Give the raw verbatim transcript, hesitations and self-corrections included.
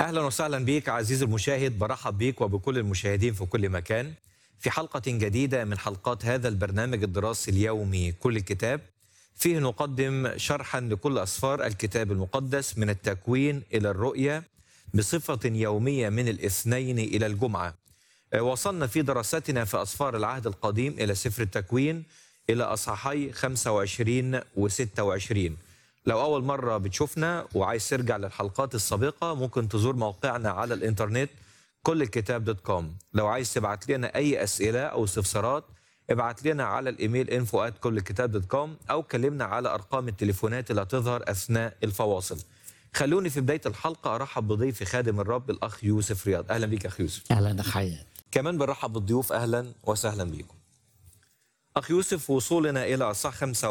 أهلا وسهلا بيك عزيزي المشاهد، برحب بيك وبكل المشاهدين في كل مكان في حلقة جديدة من حلقات هذا البرنامج الدراسي اليومي كل الكتاب. فيه نقدم شرحا لكل أسفار الكتاب المقدس من التكوين إلى الرؤيا بصفة يومية من الاثنين إلى الجمعة. وصلنا في دراستنا في أسفار العهد القديم إلى سفر التكوين إلى أصحاحي خمسة وعشرين وستة وعشرين. لو أول مرة بتشوفنا وعايز ترجع للحلقات السابقة ممكن تزور موقعنا على الإنترنت كل الكتاب دوت كوم. لو عايز تبعت لنا أي أسئلة أو استفسارات ابعت لنا على الإيميل انفو آت كل الكتاب دوت كوم أو كلمنا على أرقام التليفونات اللي هتظهر أثناء الفواصل. خلوني في بداية الحلقة أرحب بضيفي خادم الرب الأخ يوسف رياض. أهلا بيك أخ يوسف. اهلا اخي. كمان بنرحب بالضيوف، أهلا وسهلا بيكم. أخ يوسف، وصولنا إلى أصحاح خمسة